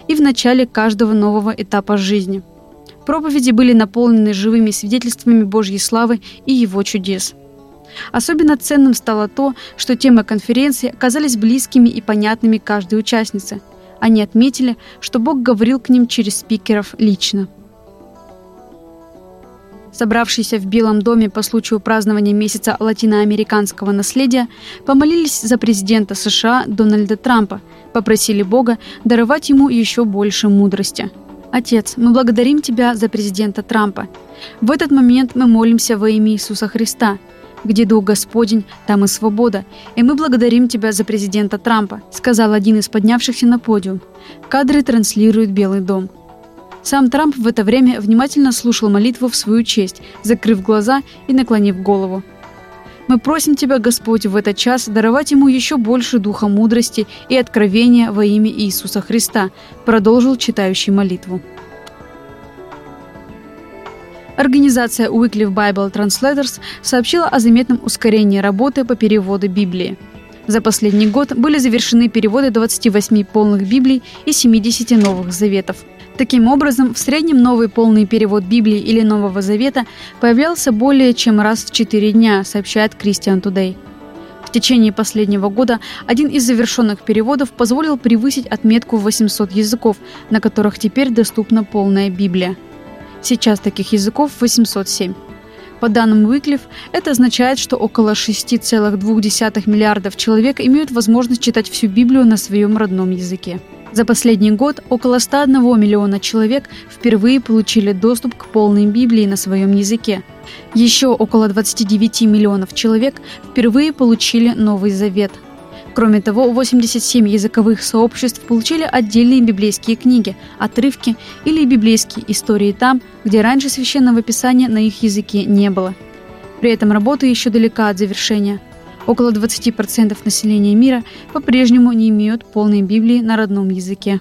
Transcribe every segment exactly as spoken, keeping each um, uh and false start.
и в начале каждого нового этапа жизни. Проповеди были наполнены живыми свидетельствами Божьей славы и Его чудес. Особенно ценным стало то, что темы конференции оказались близкими и понятными каждой участнице. Они отметили, что Бог говорил к ним через спикеров лично. Собравшиеся в Белом доме по случаю празднования месяца латиноамериканского наследия помолились за президента США Дональда Трампа, попросили Бога даровать ему еще больше мудрости. «Отец, мы благодарим Тебя за президента Трампа. В этот момент мы молимся во имя Иисуса Христа. Где Дух Господень, там и свобода. И мы благодарим Тебя за президента Трампа», сказал один из поднявшихся на подиум. Кадры транслирует Белый дом. Сам Трамп в это время внимательно слушал молитву в свою честь, закрыв глаза и наклонив голову. «Мы просим Тебя, Господь, в этот час даровать ему еще больше духа мудрости и откровения во имя Иисуса Христа», продолжил читающий молитву. Организация Wycliffe Bible Translators сообщила о заметном ускорении работы по переводу Библии. За последний год были завершены переводы двадцати восьми полных Библий и семидесяти Новых Заветов. Таким образом, в среднем новый полный перевод Библии или Нового Завета появлялся более чем раз в четыре дня, сообщает Christian Today. В течение последнего года один из завершенных переводов позволил превысить отметку в восемьсот языков, на которых теперь доступна полная Библия. Сейчас таких языков восемьсот семь. По данным Wycliffe, это означает, что около шесть целых две десятых миллиардов человек имеют возможность читать всю Библию на своем родном языке. За последний год около ста одного миллиона человек впервые получили доступ к полной Библии на своем языке. Еще около двадцати девяти миллионов человек впервые получили Новый Завет. Кроме того, восемьдесят семь языковых сообществ получили отдельные библейские книги, отрывки или библейские истории там, где раньше священного писания на их языке не было. При этом работа еще далека от завершения. Около двадцати процентов населения мира по-прежнему не имеют полной Библии на родном языке.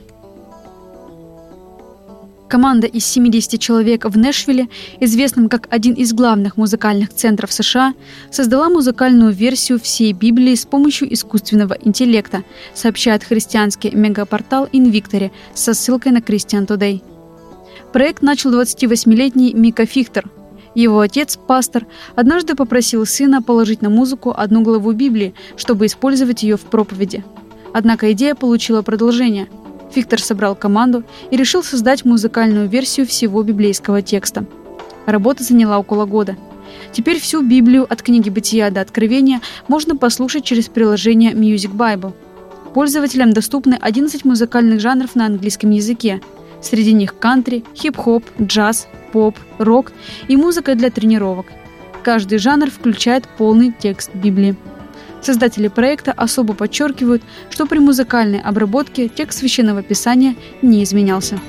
Команда из семидесяти человек в Нэшвилле, известном как один из главных музыкальных центров США, создала музыкальную версию всей Библии с помощью искусственного интеллекта, сообщает христианский мегапортал Invictory со ссылкой на Christian Today. Проект начал двадцативосьмилетний Мика Фихтер. Его отец, пастор, однажды попросил сына положить на музыку одну главу Библии, чтобы использовать ее в проповеди. Однако идея получила продолжение. Фихтер собрал команду и решил создать музыкальную версию всего библейского текста. Работа заняла около года. Теперь всю Библию от книги Бытия до Откровения можно послушать через приложение Music Bible. Пользователям доступны одиннадцать музыкальных жанров на английском языке. Среди них кантри, хип-хоп, джаз, поп, рок и музыка для тренировок. Каждый жанр включает полный текст Библии. Создатели проекта особо подчеркивают, что при музыкальной обработке текст Священного Писания не изменялся.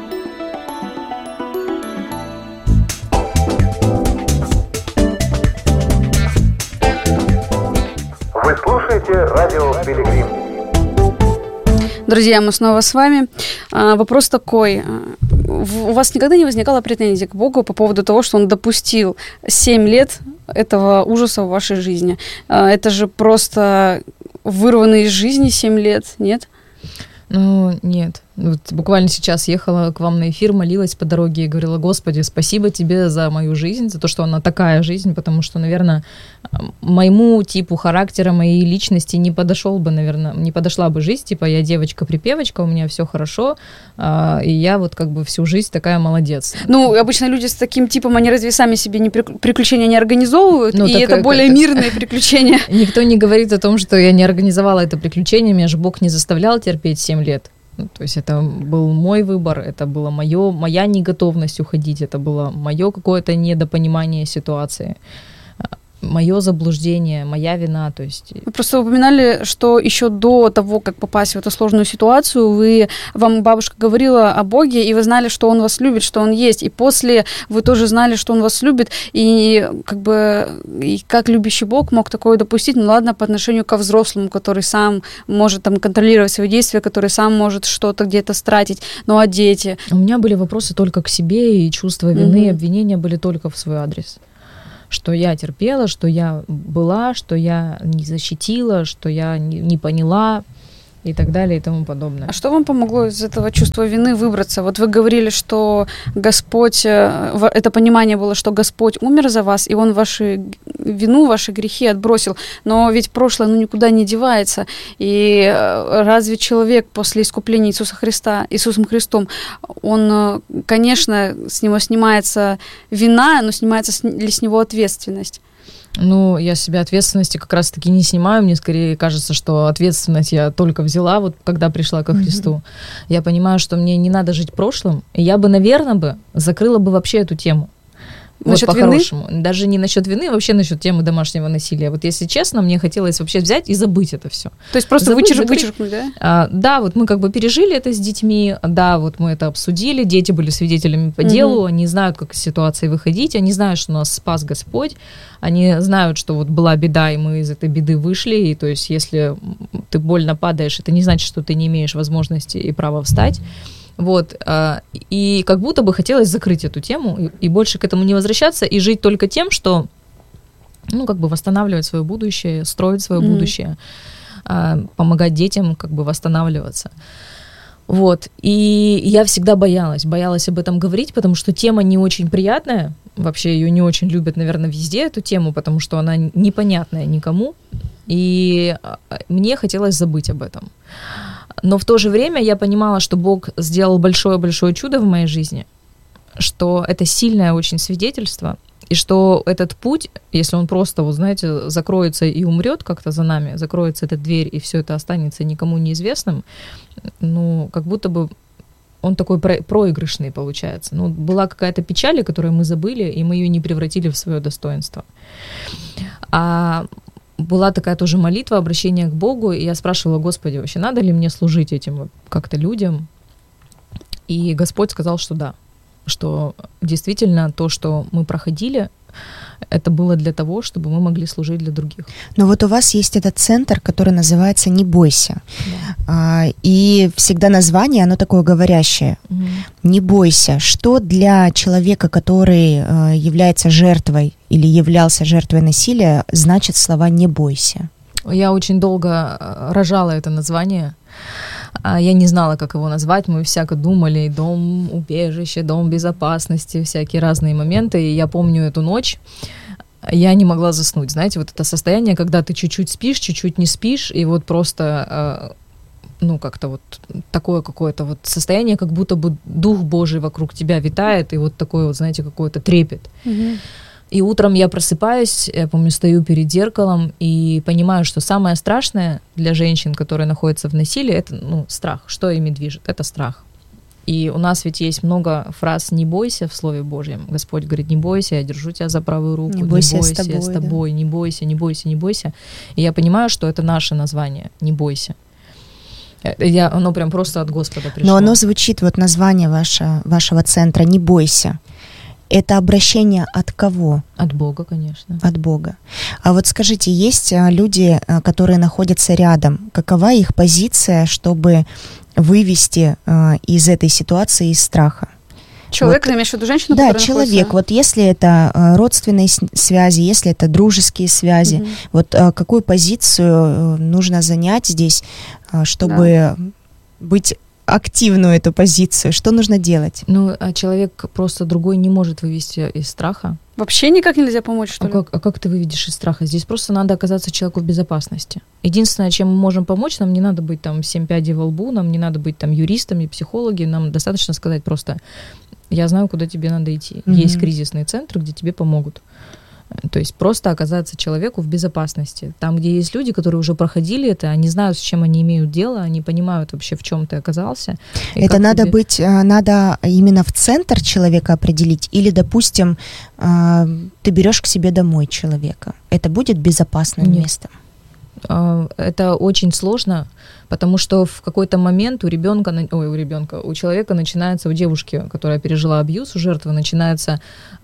Вы слушаете радио Пилигрим. Друзья, мы снова с вами. А, вопрос такой. У вас никогда не возникало претензий к Богу по поводу того, что Он допустил семь лет этого ужаса в вашей жизни? А, это же просто вырванные из жизни семь лет, нет? Ну, нет. Вот буквально сейчас ехала к вам на эфир, молилась по дороге и говорила: Господи, спасибо Тебе за мою жизнь, за то, что она такая жизнь, потому что, наверное, моему типу характера, моей личности не подошел бы, наверное, не подошла бы жизнь, типа я девочка-припевочка, у меня все хорошо, и я вот как бы всю жизнь такая молодец. Ну, обычно люди с таким типом, они разве сами себе не приключения не организовывают, ну, и это более это... мирные приключения? Никто не говорит о том, что я не организовала это приключение, меня же Бог не заставлял терпеть семь лет. Ну, то есть это был мой выбор, это была моё, моя неготовность уходить, это было мое какое-то недопонимание ситуации, мое заблуждение, моя вина. То есть... Вы просто упоминали, что еще до того, как попасть в эту сложную ситуацию, вы, вам бабушка говорила о Боге, и вы знали, что Он вас любит, что Он есть. И после вы тоже знали, что Он вас любит. И как бы и как любящий Бог мог такое допустить? Ну ладно, по отношению ко взрослому, который сам может там контролировать свои действия, который сам может что-то где-то стратить. Ну а дети? У меня были вопросы только к себе, и чувства вины, mm-hmm. обвинения были только в свой адрес. Что я терпела, что я была, что я не защитила, что я не, не поняла. и так далее и тому подобное. А что вам помогло из этого чувства вины выбраться? Вот вы говорили, что Господь, это понимание было, что Господь умер за вас, и Он ваши вину, ваши грехи отбросил. Но ведь прошлое, ну, никуда не девается. И разве человек после искупления Иисуса Христа, Иисусом Христом, он, конечно, с него снимается вина, но снимается ли с него ответственность? Ну, я с себя ответственности как раз-таки не снимаю. Мне скорее кажется, что ответственность я только взяла, вот когда пришла ко Христу. Mm-hmm. Я понимаю, что мне не надо жить прошлым, и я бы, наверное, бы закрыла бы вообще эту тему. Насчет вот по-хорошему. Вины? Даже не насчет вины, вообще насчет темы домашнего насилия. Вот если честно, мне хотелось вообще взять и забыть это все. То есть просто забыть, вычер- вычеркнуть, да? А, да, вот мы как бы пережили это с детьми, да, вот мы это обсудили, дети были свидетелями по делу, угу. Они знают, как из ситуации выходить, они знают, что нас спас Господь, они знают, что вот была беда, и мы из этой беды вышли, и то есть если ты больно падаешь, это не значит, что ты не имеешь возможности и права встать. Вот, и как будто бы хотелось закрыть эту тему и больше к этому не возвращаться и жить только тем, что, ну, как бы восстанавливать свое будущее, строить свое mm-hmm. будущее, помогать детям как бы восстанавливаться. Вот, и я всегда боялась, боялась об этом говорить, потому что тема не очень приятная, вообще ее не очень любят, наверное, везде, эту тему, потому что она непонятная никому, и мне хотелось забыть об этом. Но в то же время я понимала, что Бог сделал большое-большое чудо в моей жизни, что это сильное очень свидетельство, и что этот путь, если он просто, вот знаете, закроется и умрет как-то за нами, закроется эта дверь, и все это останется никому неизвестным, ну, как будто бы он такой про- проигрышный получается. Ну, была какая-то печаль, которую мы забыли, и мы ее не превратили в свое достоинство. А была такая тоже молитва, обращение к Богу, и я спрашивала: Господи, вообще надо ли мне служить этим как-то людям? И Господь сказал, что да, что действительно то, что мы проходили, это было для того, чтобы мы могли служить для других. Но вот у вас есть этот центр, который называется «Не бойся». Да. А, и всегда название, оно такое говорящее. Угу. «Не бойся». Что для человека, который а, является жертвой или являлся жертвой насилия, значит слова «не бойся»? Я очень долго рожала это название. Я не знала, как его назвать, мы всяко думали: дом убежище, дом безопасности, всякие разные моменты. И я помню эту ночь, я не могла заснуть. Знаете, вот это состояние, когда ты чуть-чуть спишь, чуть-чуть не спишь, и вот просто, ну, как-то вот такое какое-то вот состояние, как будто бы Дух Божий вокруг тебя витает, и вот такой вот, знаете, какой-то трепет. Mm-hmm. И утром я просыпаюсь, я помню, стою перед зеркалом и понимаю, что самое страшное для женщин, которые находятся в насилии, это, ну, страх. Что ими движет? Это страх. И у нас ведь есть много фраз «не бойся» в Слове Божьем. Господь говорит: не бойся, я держу тебя за правую руку, не бойся, не бойся, я с тобой, я с тобой да. не бойся, не бойся, не бойся. И я понимаю, что это наше название «не бойся». Я, оно прям просто от Господа пришло. Но оно звучит, вот название ваше, вашего центра «Не бойся». Это обращение от кого? От Бога, конечно. От Бога. А вот скажите, есть люди, которые находятся рядом, какова их позиция, чтобы вывести из этой ситуации, из страха? Человек, вот, ты имеешь в виду женщину? Да, человек. Находится... Вот если это родственные связи, если это дружеские связи, угу. вот какую позицию нужно занять здесь, чтобы да. быть... активную эту позицию, что нужно делать? Ну, а человек просто другой не может вывести из страха. Вообще никак нельзя помочь, что а ли? Как, а как ты выведешь из страха? Здесь просто надо оказаться человеку в безопасности. Единственное, чем мы можем помочь, нам не надо быть там семь пядей во лбу, нам не надо быть там юристами, психологи, нам достаточно сказать просто: я знаю, куда тебе надо идти. Mm-hmm. Есть кризисные центры, где тебе помогут. То есть просто оказаться человеку в безопасности. Там, где есть люди, которые уже проходили это, они знают, с чем они имеют дело, они понимают вообще, в чем ты оказался. Это надо тебе... быть, надо именно в центр человека определить, или, допустим, ты берешь к себе домой человека. Это будет безопасным Нет. местом? Это очень сложно, потому что в какой-то момент у ребенка, ой, у ребенка, у человека начинается, у девушки, которая пережила абьюз, у жертвы начинается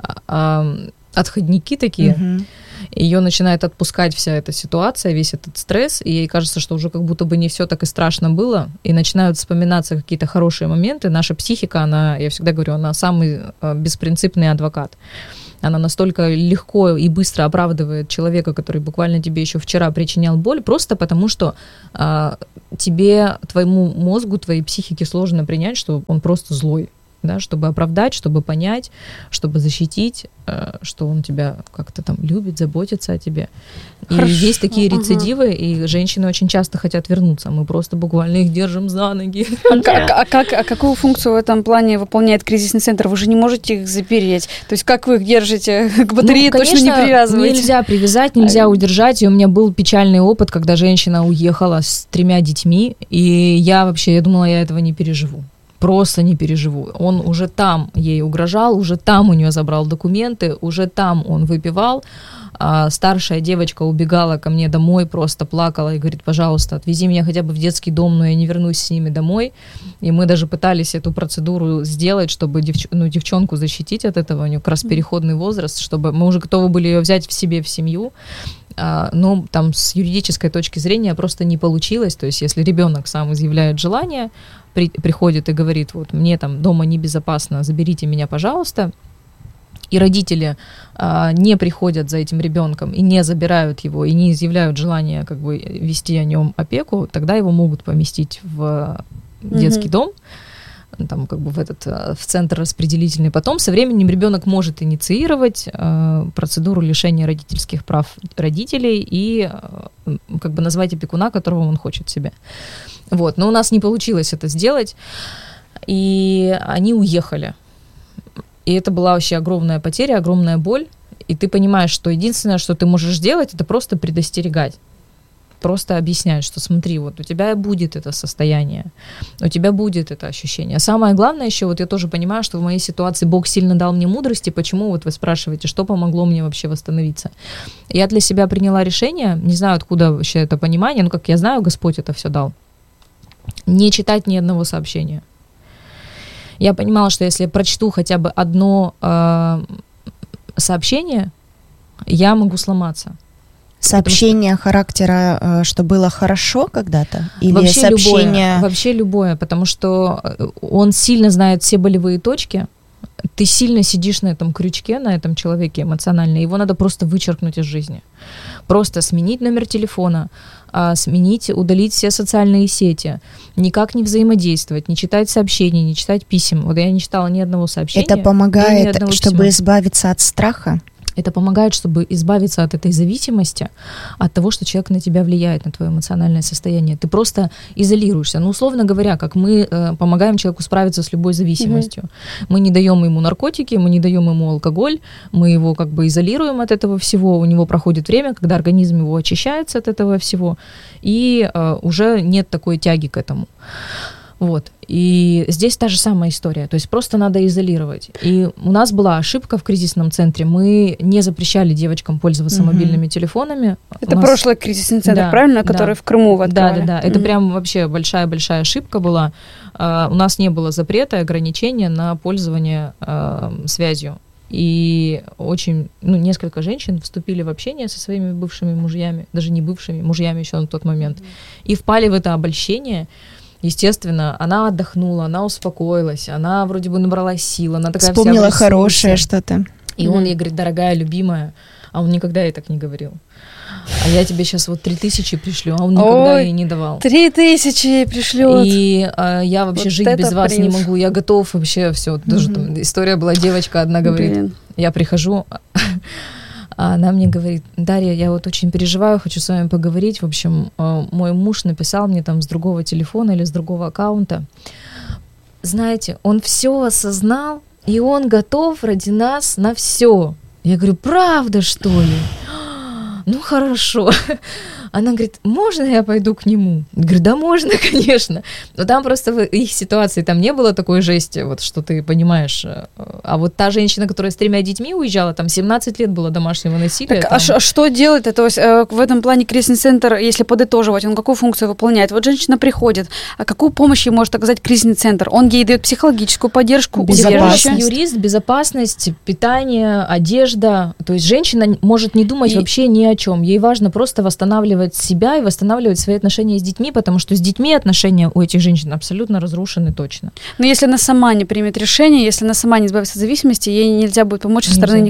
отходники такие, uh-huh. ее начинает отпускать вся эта ситуация, весь этот стресс, и ей кажется, что уже как будто бы не все так и страшно было, и начинают вспоминаться какие-то хорошие моменты. Наша психика, она, я всегда говорю, она самый беспринципный адвокат. она настолько легко и быстро оправдывает человека, который буквально тебе еще вчера причинял боль, просто потому что а, тебе, твоему мозгу, твоей психике сложно принять, что он просто злой. Да, чтобы оправдать, чтобы понять, чтобы защитить, что он тебя как-то там любит, заботится о тебе. И Хорошо. Есть такие рецидивы, ага. и женщины очень часто хотят вернуться. Мы просто буквально их держим за ноги. А, а, а, как, а какую функцию в этом плане выполняет кризисный центр? Вы же не можете их запереть. То есть как вы их держите? К батарее ну, конечно, точно не привязываете. Нельзя привязать, нельзя удержать. И у меня был печальный опыт, когда женщина уехала с тремя детьми, и я вообще, я думала, я этого не переживу. Просто не переживу. Он уже там ей угрожал, уже там у нее забрал документы, уже там он выпивал. А старшая девочка убегала ко мне домой, просто плакала и говорит: пожалуйста, отвези меня хотя бы в детский дом, но я не вернусь с ними домой. И мы даже пытались эту процедуру сделать, чтобы девч... ну, девчонку защитить от этого. У нее как раз переходный возраст, чтобы мы уже готовы были ее взять в себе в семью. Но там с юридической точки зрения просто не получилось. То есть если ребенок сам изъявляет желание, при, приходит и говорит: вот мне там дома небезопасно, заберите меня, пожалуйста, и родители а, не приходят за этим ребенком и не забирают его, и не изъявляют желание как бы вести о нем опеку, тогда его могут поместить в детский mm-hmm. дом, там как бы в этот в центр распределительный. Потом со временем ребенок может инициировать э, процедуру лишения родительских прав родителей и э, как бы назвать опекуна, которого он хочет себе. Вот, но у нас не получилось это сделать, и они уехали. И это была вообще огромная потеря, огромная боль. И ты понимаешь, что единственное, что ты можешь сделать, это просто предостерегать. Просто объяснять, что смотри, вот у тебя будет это состояние, у тебя будет это ощущение. Самое главное еще, вот я тоже понимаю, что в моей ситуации Бог сильно дал мне мудрости. Почему, вот вы спрашиваете, что помогло мне вообще восстановиться? Я для себя приняла решение, не знаю, откуда вообще это понимание, но как я знаю, Господь это все дал. Не читать ни одного сообщения. Я понимала, что если я прочту хотя бы одно э, сообщение, я могу сломаться. Сообщение что... характера, что было хорошо когда-то? Или вообще сообщение... любое, вообще любое, потому что он сильно знает все болевые точки, ты сильно сидишь на этом крючке, на этом человеке эмоционально, его надо просто вычеркнуть из жизни. Просто сменить номер телефона, сменить, удалить все социальные сети, никак не взаимодействовать, не читать сообщений, не читать писем. Вот я не читала ни одного сообщения. Это помогает, чтобы письма. избавиться от страха? Это помогает, чтобы избавиться от этой зависимости, от того, что человек на тебя влияет, на твое эмоциональное состояние. Ты просто изолируешься. Ну, условно говоря, как мы э, помогаем человеку справиться с любой зависимостью. Mm-hmm. Мы не даем ему наркотики, мы не даем ему алкоголь, мы его как бы изолируем от этого всего, у него проходит время, когда организм его очищается от этого всего, и э, уже нет такой тяги к этому. Вот. И здесь та же самая история. То есть просто надо изолировать. И у нас была ошибка в кризисном центре. Мы не запрещали девочкам пользоваться угу. мобильными телефонами. Это нас... прошлый кризисный центр, да, правильно? Который да. в Крыму вы открывали. Да, да, да. Это угу. прям вообще большая-большая ошибка была. Uh, у нас не было запрета, ограничения на пользование uh, связью. И очень, ну, несколько женщин вступили в общение со своими бывшими мужьями, даже не бывшими, мужьями еще на тот момент, угу. и впали в это обольщение. Естественно, она отдохнула, она успокоилась, она вроде бы набралась сил, она такая вспомнила вся хорошее что-то. И mm-hmm. он ей говорит: дорогая, любимая, а он никогда ей так не говорил. А я тебе сейчас вот три тысячи пришлю, а он никогда Ой, ей не давал. Три тысячи ей пришлет. И а, я вообще вот жить без вас принц. не могу, я готов вообще все. Mm-hmm. Тоже там история была, девочка одна говорит, Блин. я прихожу... А она мне говорит: Дарья, я вот очень переживаю, хочу с вами поговорить. В общем, мой муж написал мне там с другого телефона или с другого аккаунта. Знаете, он все осознал, и он готов ради нас на все. Я говорю: правда, что ли? Ну, хорошо. Она говорит: можно я пойду к нему? Я говорю: да, можно, конечно. Но там просто в их ситуации там не было такой жести, вот что ты понимаешь. А вот та женщина, которая с тремя детьми уезжала, там семнадцать лет было домашнего насилия. Так, там... а, ш- а что делать-то? То есть э, в этом плане кризисный центр, если подытоживать, он какую функцию выполняет? Вот женщина приходит, а какую помощь ей может оказать кризисный центр? Он ей дает психологическую поддержку, безопасность, юрист, безопасность, питание, одежда. То есть женщина может не думать и... вообще ни о чем. Ей важно просто восстанавливать себя и восстанавливать свои отношения с детьми, потому что с детьми отношения у этих женщин абсолютно разрушены точно. Но если она сама не примет решение, если она сама не избавится от зависимости, ей нельзя будет помочь со стороны никак.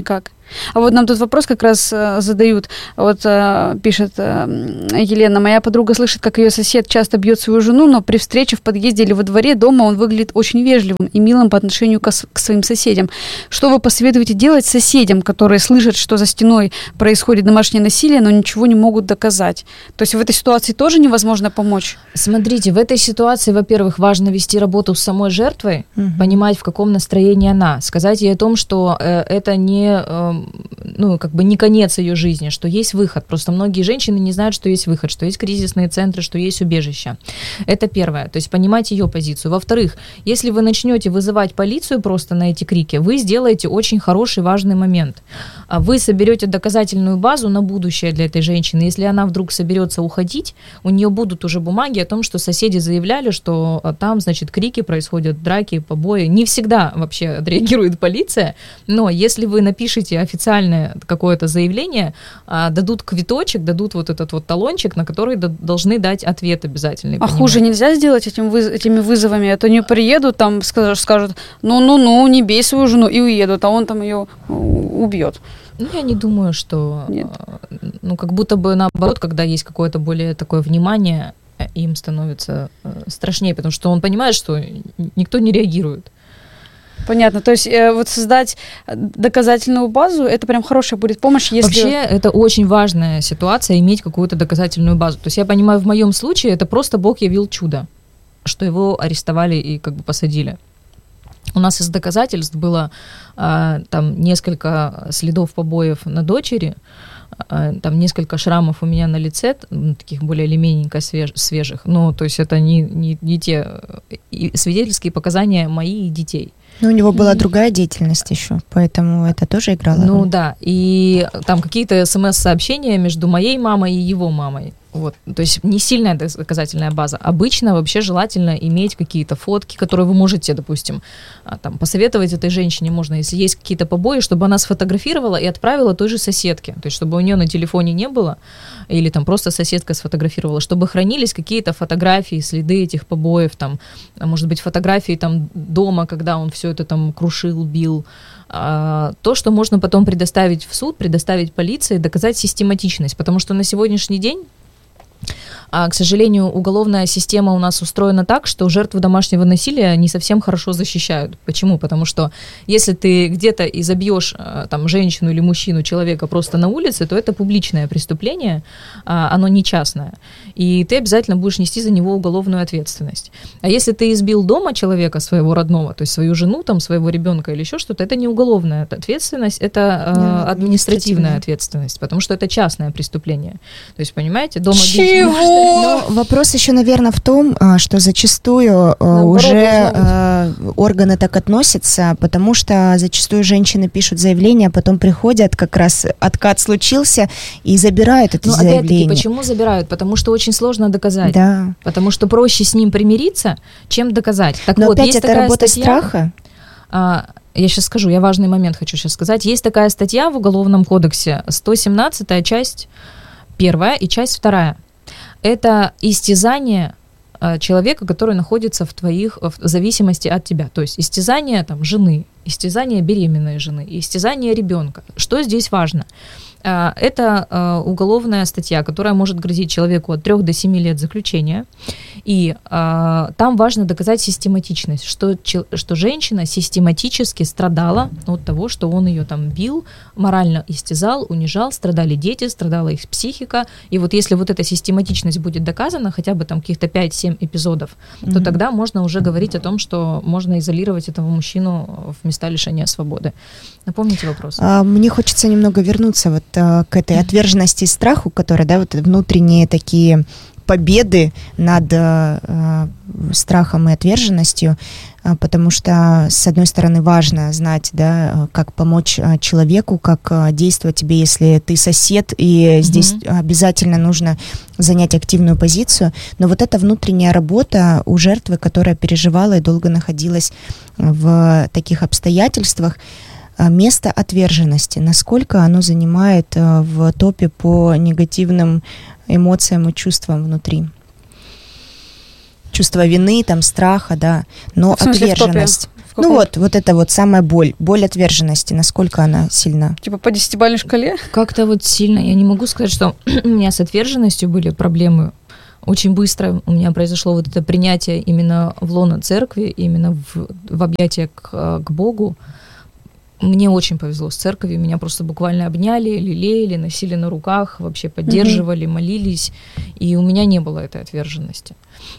А вот нам тут вопрос как раз э, задают. Вот э, пишет э, Елена, моя подруга слышит, как ее сосед часто бьет свою жену, но при встрече в подъезде или во дворе дома он выглядит очень вежливым и милым по отношению к, к своим соседям. Что вы посоветуете делать соседям, которые слышат, что за стеной происходит домашнее насилие, но ничего не могут доказать? То есть в этой ситуации тоже невозможно помочь? Смотрите, в этой ситуации, во-первых, важно вести работу с самой жертвой, угу. понимать, в каком настроении она, сказать ей о том, что э, это не, э, ну, как бы не конец ее жизни, что есть выход. Просто многие женщины не знают, что есть выход, что есть кризисные центры, что есть убежище. Это первое, то есть понимать ее позицию. Во-вторых, если вы начнете вызывать полицию просто на эти крики, вы сделаете очень хороший, важный момент. Вы соберете доказательную базу на будущее для этой женщины. Если она вдруг соберется уходить, у нее будут уже бумаги о том, что соседи заявляли, что там, значит, крики происходят, драки, побои. Не всегда вообще отреагирует полиция, но если вы напишите официальное какое-то заявление, дадут квиточек, дадут вот этот вот талончик, на который должны дать ответ обязательный. А хуже нельзя сделать этим выз- этими вызовами? А то не приедут, там скажут, ну-ну-ну, не бей свою жену, и уедут, а он там ее убьет. Ну, я не думаю, что... Нет. Ну, как будто бы наоборот, когда есть какое-то более такое внимание, им становится страшнее, потому что он понимает, что никто не реагирует. Понятно. То есть э, вот создать доказательную базу, это прям хорошая будет помощь, если... Вообще, это очень важная ситуация, иметь какую-то доказательную базу. То есть я понимаю, в моем случае это просто Бог явил чудо, что его арестовали и как бы посадили. У нас из доказательств было а, там несколько следов побоев на дочери, а, там несколько шрамов у меня на лице, таких более или менее свеж, свежих. Ну, то есть это не, не, не те свидетельские показания мои и детей. Но у него была другая деятельность еще, поэтому это тоже играло роль. Ну да, и там какие-то смс-сообщения между моей мамой и его мамой. Вот. То есть не сильная доказательная база. Обычно вообще желательно иметь какие-то фотки, которые вы можете, допустим, там, посоветовать этой женщине можно, если есть какие-то побои, чтобы она сфотографировала и отправила той же соседке. То есть чтобы у нее на телефоне не было, или там просто соседка сфотографировала, чтобы хранились какие-то фотографии, следы этих побоев, там, может быть, фотографии там, дома, когда он все это там крушил, бил. А, то, что можно потом предоставить в суд, предоставить полиции, доказать систематичность. Потому что на сегодняшний день, А, к сожалению, уголовная система у нас устроена так, что жертву домашнего насилия не совсем хорошо защищают. Почему? Потому что если ты где-то и забьешь там, женщину или мужчину, человека просто на улице, то это публичное преступление, а, оно не частное. И ты обязательно будешь нести за него уголовную ответственность. А если ты избил дома человека своего родного, то есть свою жену, там, своего ребенка или еще что-то, это не уголовная ответственность, это а, да, административная ответственность, потому что это частное преступление. То есть, понимаете, дома... Чего? Но вопрос еще, наверное, в том, что зачастую Наоборот, уже должно органы так относятся, потому что зачастую женщины пишут заявление, а потом приходят, как раз откат случился, и забирают это Но заявление. Опять-таки, почему забирают? Потому что очень сложно доказать. Да. Потому что проще с ним примириться, чем доказать. Так Но вот, опять есть это такая работа статья, страха? А, я сейчас скажу, я важный момент хочу сейчас сказать. Есть такая статья в Уголовном кодексе, сто семнадцатая часть первая и часть вторая. Это истязание э, человека, который находится в твоих, в зависимости от тебя. То есть истязание там, жены, истязание беременной жены, истязание ребенка. Что здесь важно? Э, это э, уголовная статья, которая может грозить человеку от трёх до семи лет заключения. И э, там важно доказать систематичность, что, что женщина систематически страдала от того, что он ее там бил, морально истязал, унижал, страдали дети, страдала их психика. И вот если вот эта систематичность будет доказана, хотя бы там каких-то пять-семь эпизодов, mm-hmm. то тогда можно уже говорить о том, что можно изолировать этого мужчину в места лишения свободы. Напомните вопрос. А, мне хочется немного вернуться вот а, к этой отверженности и страху, которая, да, вот внутренние такие победы над э, страхом и отверженностью, э, потому что, с одной стороны, важно знать, да, как помочь э, человеку, как э, действовать тебе, если ты сосед, и mm-hmm. здесь обязательно нужно занять активную позицию, но вот эта внутренняя работа у жертвы, которая переживала и долго находилась в таких обстоятельствах, место отверженности, насколько оно занимает э, в топе по негативным эмоциям и чувствам внутри. Чувство вины, там, страха, да, но в смысле, отверженность. В, каком... Ну вот, вот это вот самая боль, боль отверженности, насколько она сильна? Типа по десятибалльной шкале? Как-то вот сильно, я не могу сказать, что у меня с отверженностью были проблемы. Очень быстро у меня произошло вот это принятие именно в лоно церкви, именно в, в объятия к, к Богу. Мне очень повезло с церковью, меня просто буквально обняли, лелеяли, носили на руках, вообще поддерживали, mm-hmm. молились, и у меня не было этой отверженности.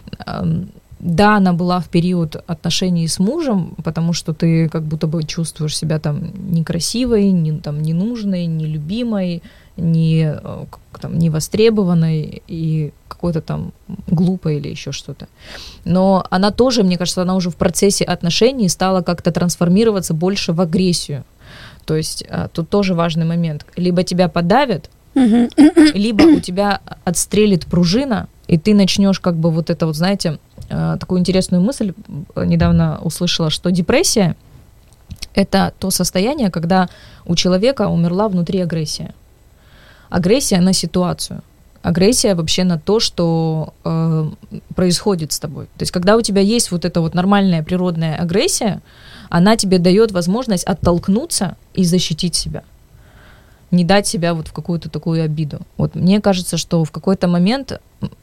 Да, она была в период отношений с мужем, потому что ты как будто бы чувствуешь себя там некрасивой, не, там, ненужной, нелюбимой, не, там, невостребованной и какой-то там глупой или еще что-то. Но она тоже, мне кажется, она уже в процессе отношений стала как-то трансформироваться больше в агрессию. То есть тут тоже важный момент. Либо тебя подавят, либо у тебя отстрелит пружина, и ты начнешь как бы вот это вот, знаете, такую интересную мысль недавно услышала, что депрессия – это то состояние, когда у человека умерла внутри агрессия. Агрессия на ситуацию. Агрессия вообще на то, что э, происходит с тобой. То есть когда у тебя есть вот эта вот нормальная природная агрессия, она тебе дает возможность оттолкнуться и защитить себя. Не дать себя вот в какую-то такую обиду. Вот мне кажется, что в какой-то момент,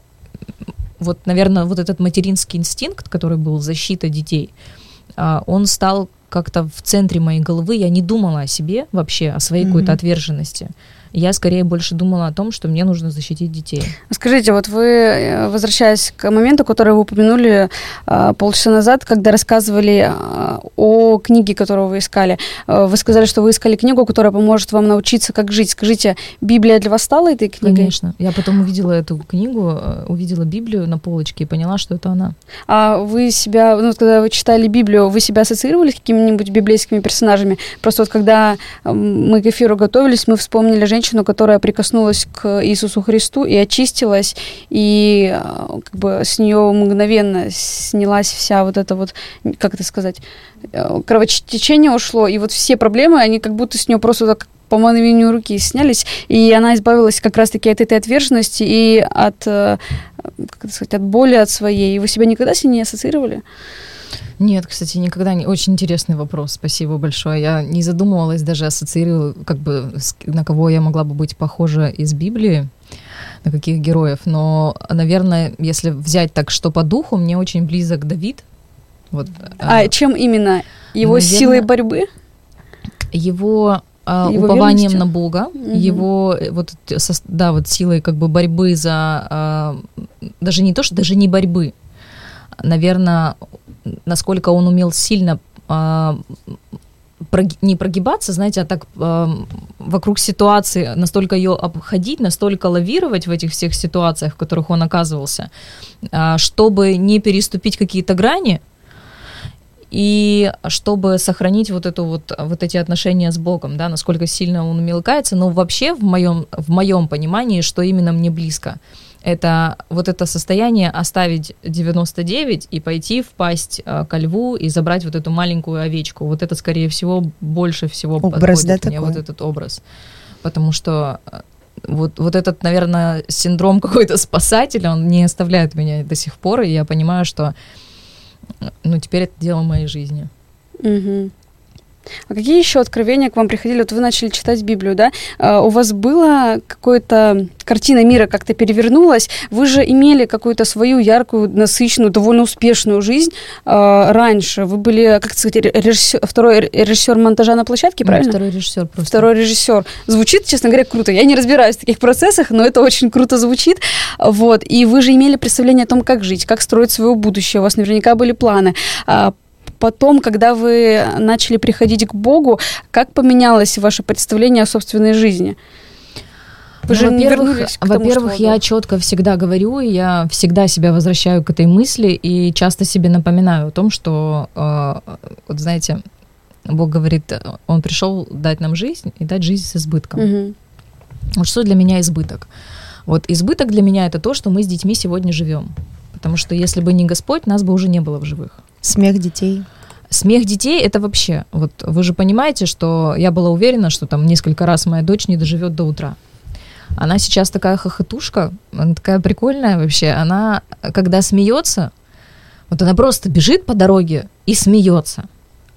вот, наверное, вот этот материнский инстинкт, который был защита детей, э, он стал как-то в центре моей головы. Я не думала о себе вообще, о своей mm-hmm. какой-то отверженности. Я скорее больше думала о том, что мне нужно защитить детей. Скажите, вот вы, возвращаясь к моменту, который вы упомянули э, полчаса назад, когда рассказывали э, о книге, которую вы искали, э, вы сказали, что вы искали книгу, которая поможет вам научиться, как жить. Скажите, Библия для вас стала этой книгой? Конечно. Я потом увидела эту книгу, увидела Библию на полочке и поняла, что это она. А вы себя, ну, когда вы читали Библию, вы себя ассоциировали с какими-нибудь библейскими персонажами? Просто вот когда мы к эфиру готовились, мы вспомнили женщину, женщину, которая прикоснулась к Иисусу Христу и очистилась, и как бы с нее мгновенно снялась вся вот эта вот, как это сказать, кровотечение ушло, и вот все проблемы, они как будто с нее просто так по мановению руки снялись, и она избавилась как раз-таки от этой отверженности и от, как это сказать, от боли от своей. И вы себя никогда с ней не ассоциировали? Нет, кстати, никогда не... Очень интересный вопрос, спасибо большое. Я не задумывалась, даже ассоциировала, как бы, на кого я могла бы быть похожа из Библии, на каких героев. Но, наверное, если взять так, что по духу, мне очень близок Давид. Вот, а э, чем именно? Его наверное, силой борьбы? Его... Его упованием на Бога, угу. его вот, да, вот силой как бы борьбы за... Даже не то, что даже не борьбы, наверное, насколько он умел сильно а, прог, не прогибаться, знаете, а так а, вокруг ситуации, настолько ее обходить, настолько лавировать в этих всех ситуациях, в которых он оказывался, а, чтобы не переступить какие-то грани и чтобы сохранить вот, эту вот, вот эти отношения с Богом, да, насколько сильно он умел каяться. Но вообще в моем, в моем понимании, что именно мне близко, это вот это состояние оставить девяносто девять и пойти впасть э, ко льву и забрать вот эту маленькую овечку. Вот это, скорее всего, больше всего образ, подходит да, мне, такой? вот этот образ. Потому что вот, вот этот, наверное, синдром какой-то спасателя, он не оставляет меня до сих пор, и я понимаю, что ну, теперь это дело моей жизни. Угу. А какие еще откровения к вам приходили? Вот вы начали читать Библию, да? А у вас была какая-то картина мира как-то перевернулась? Вы же имели какую-то свою яркую, насыщенную, довольно успешную жизнь а, раньше. Вы были, как сказать, режиссер, второй режиссер монтажа на площадке, правильно? Ну, второй режиссер просто. Второй режиссер. Звучит, честно говоря, круто. Я не разбираюсь в таких процессах, но это очень круто звучит. Вот. И вы же имели представление о том, как жить, как строить свое будущее. У вас наверняка были планы. Потом, когда вы начали приходить к Богу, как поменялось ваше представление о собственной жизни? Вы ну, же во-первых, к тому, во-первых что... я четко всегда говорю, я всегда себя возвращаю к этой мысли и часто себе напоминаю о том, что, э, вот знаете, Бог говорит, Он пришел дать нам жизнь и дать жизнь с избытком. Угу. Вот что для меня избыток? Вот избыток для меня это то, что мы с детьми сегодня живем. Потому что если бы не Господь, нас бы уже не было в живых. Смех детей. Смех детей — это вообще... Вот вы же понимаете, что я была уверена, что там несколько раз моя дочь не доживет до утра. Она сейчас такая хохотушка, она такая прикольная вообще. Она, когда смеется, вот она просто бежит по дороге и смеется.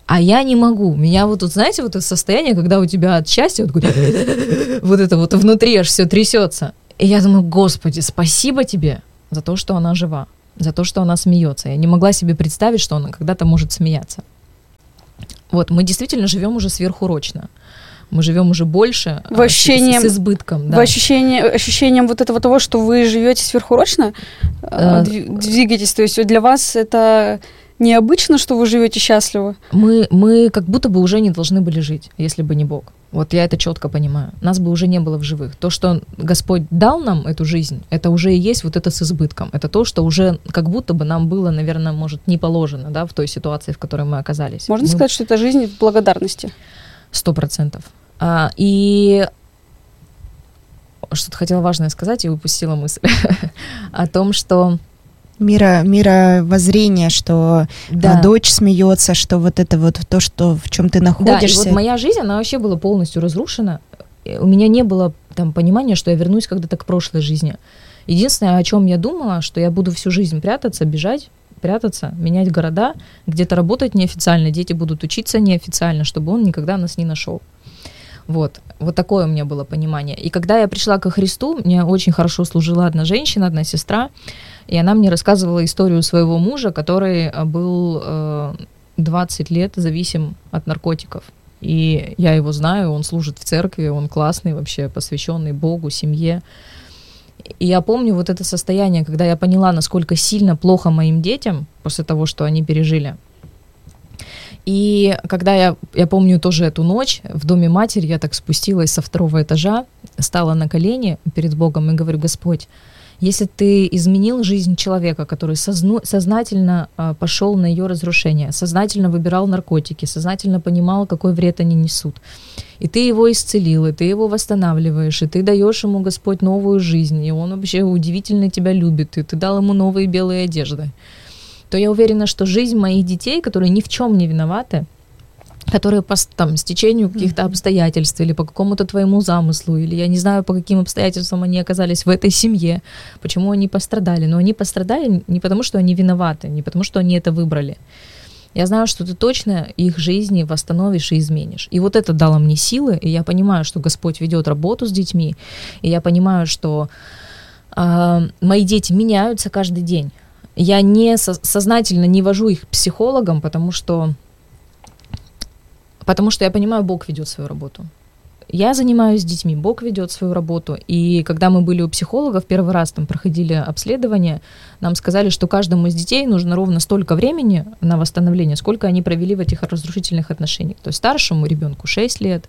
А я не могу. Меня вот тут, знаете, вот это состояние, когда у тебя от счастья вот, вот это вот внутри аж все трясется. И я думаю, Господи, спасибо тебе за то, что она жива, за то, что она смеется. Я не могла себе представить, что она когда-то может смеяться. Вот, мы действительно живем уже сверхурочно. Мы живем уже больше в ощущением, с, с избытком. Да. В ощущении, ощущением вот этого того, что вы живете сверхурочно, а, двигаетесь. То есть для вас это необычно, что вы живете счастливо? Мы, мы как будто бы уже не должны были жить, если бы не Бог. Вот я это четко понимаю. Нас бы уже не было в живых. То, что Господь дал нам эту жизнь, это уже и есть вот это с избытком. Это то, что уже как будто бы нам было, наверное, может, не положено, да, в той ситуации, в которой мы оказались. Можно мы... сказать, что это жизнь в благодарности? Сто процентов. А, и что-то хотела важное сказать и упустила мысль о том, что Мира, мировоззрение, что да. дочь смеется, что вот это вот то, что в чем ты находишься. Да, и вот моя жизнь, она вообще была полностью разрушена. У меня не было там понимания, что я вернусь когда-то к прошлой жизни. Единственное, о чем я думала, что я буду всю жизнь прятаться, бежать, прятаться, менять города, где-то работать неофициально, дети будут учиться неофициально, чтобы он никогда нас не нашел. Вот, вот такое у меня было понимание. И когда я пришла ко Христу, мне очень хорошо служила одна женщина, одна сестра, и она мне рассказывала историю своего мужа, который был э, двадцать лет зависим от наркотиков. И я его знаю, он служит в церкви, он классный вообще, посвященный Богу, семье. И я помню вот это состояние, когда я поняла, насколько сильно плохо моим детям после того, что они пережили. И когда я, я помню тоже эту ночь в доме матери, я так спустилась со второго этажа, стала на колени перед Богом и говорю: Господь, если ты изменил жизнь человека, который созну, сознательно а, пошел на ее разрушение, сознательно выбирал наркотики, сознательно понимал, какой вред они несут, и ты его исцелил, и ты его восстанавливаешь, и ты даешь ему, Господь, новую жизнь, и он вообще удивительно тебя любит, и ты дал ему новые белые одежды, то я уверена, что жизнь моих детей, которые ни в чем не виноваты, которые по там, стечению каких-то обстоятельств или по какому-то твоему замыслу, или я не знаю, по каким обстоятельствам они оказались в этой семье, почему они пострадали, но они пострадали не потому, что они виноваты, не потому, что они это выбрали. Я знаю, что ты точно их жизни восстановишь и изменишь. И вот это дало мне силы, и я понимаю, что Господь ведет работу с детьми, и я понимаю, что э, мои дети меняются каждый день. Я не со- сознательно не вожу их к психологам, потому что Потому что я понимаю, Бог ведет свою работу. Я занимаюсь детьми, Бог ведет свою работу. И когда мы были у психологов, первый раз там проходили обследование, нам сказали, что каждому из детей нужно ровно столько времени на восстановление, сколько они провели в этих разрушительных отношениях. То есть старшему ребенку шесть лет,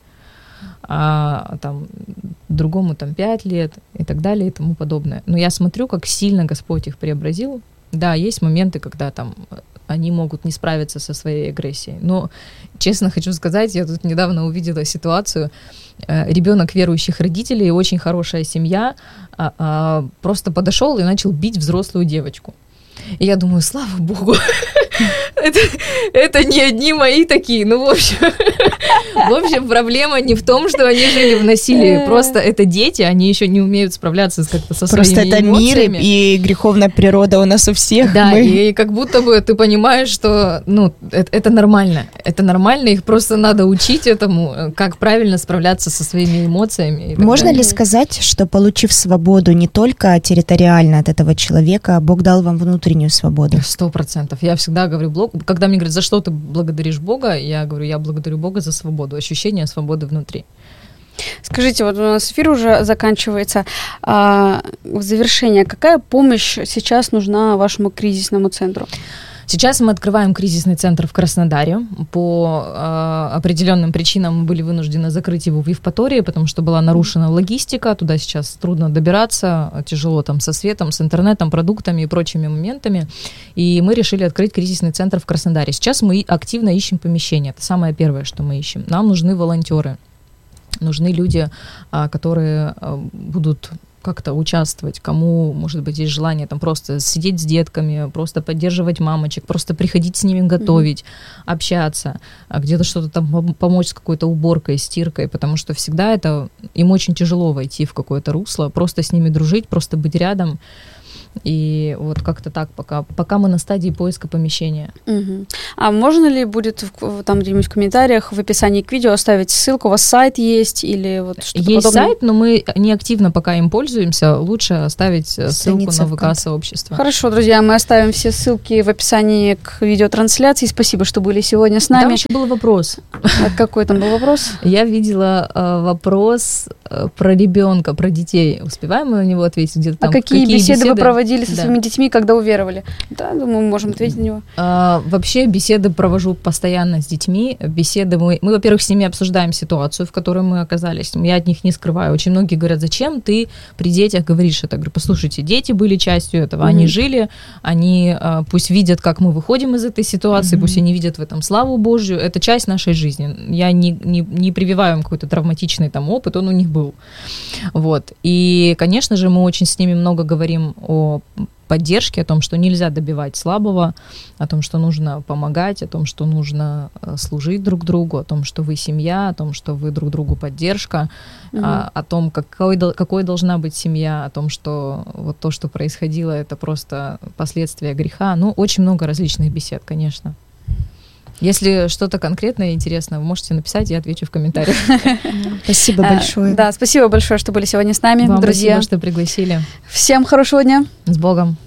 а там другому там пять лет и так далее и тому подобное. Но я смотрю, как сильно Господь их преобразил. Да, есть моменты, когда там они могут не справиться со своей агрессией. Но, честно хочу сказать, я тут недавно увидела ситуацию. Ребенок верующих родителей, очень хорошая семья, просто подошел и начал бить взрослую девочку. И я думаю, слава Богу, это, это не одни мои такие. Ну, в общем, в общем, проблема не в том, что они жили в насилии. Просто это дети, они еще не умеют справляться как-то со Просто своими эмоциями. Просто это мир, и греховная природа у нас у всех. Да, мы... и как будто бы ты понимаешь, что ну, это, это нормально. Это нормально, их просто надо учить этому, как правильно справляться со своими эмоциями. Можно далее. ли сказать, что, получив свободу не только территориально от этого человека, Бог дал вам внутреннюю свободу? Сто процентов. Я всегда говорю, когда мне говорят, за что ты благодаришь Бога, я говорю, я благодарю Бога за свободу, ощущение свободы внутри. Скажите, вот у нас эфир уже заканчивается. А, в завершение, какая помощь сейчас нужна вашему кризисному центру? Сейчас мы открываем кризисный центр в Краснодаре. По э, определенным причинам мы были вынуждены закрыть его в Евпатории, потому что была нарушена логистика. Туда сейчас трудно добираться, тяжело там со светом, с интернетом, продуктами и прочими моментами. И мы решили открыть кризисный центр в Краснодаре. Сейчас мы активно ищем помещение. Это самое первое, что мы ищем. Нам нужны волонтеры. Нужны люди, которые будут как-то участвовать, кому, может быть, есть желание там просто сидеть с детками, просто поддерживать мамочек, просто приходить с ними готовить, mm-hmm. общаться, где-то что-то там помочь с какой-то уборкой, стиркой, потому что всегда это, им очень тяжело войти в какое-то русло, просто с ними дружить, просто быть рядом. И вот как-то так пока, пока мы на стадии поиска помещения. Угу. А можно ли будет в, там где-нибудь в комментариях, в описании к видео оставить ссылку? У вас сайт есть или вот что-то есть подобное? сайт, но мы не активно пока им пользуемся. Лучше оставить ссылку на ВК-сообщество. Хорошо, друзья, мы оставим все ссылки в описании к видеотрансляции. Спасибо, что были сегодня с нами. Там еще был вопрос. А какой там был вопрос? Я видела э, вопрос э, про ребенка, про детей. Успеваем мы на него ответить? Где-то там, а какие, какие беседы, беседы вы проводили со да. своими детьми, когда уверовали? Да, думаю, мы можем ответить на него. А, вообще беседы провожу постоянно с детьми. Беседы мы, мы, во-первых, с ними обсуждаем ситуацию, в которой мы оказались. Я от них не скрываю. Очень многие говорят, зачем ты при детях говоришь это? Я говорю, послушайте, дети были частью этого, mm-hmm. они жили, они а, пусть видят, как мы выходим из этой ситуации, mm-hmm. пусть они видят в этом славу Божью. Это часть нашей жизни. Я не, не, не прививаю им какой-то травматичный там опыт, он у них был. Вот. И, конечно же, мы очень с ними много говорим о поддержке, о том, что нельзя добивать слабого, о том, что нужно помогать, о том, что нужно служить друг другу, о том, что вы семья, о том, что вы друг другу поддержка, угу. о, о том, какой, какой должна быть семья, о том, что вот то, что происходило, это просто последствия греха. Ну, очень много различных бесед, конечно. Если что-то конкретное и интересное, вы можете написать, я отвечу в комментариях. Спасибо большое. Да, спасибо большое, что были сегодня с нами, Вам друзья. Спасибо, что пригласили. Всем хорошего дня. С Богом.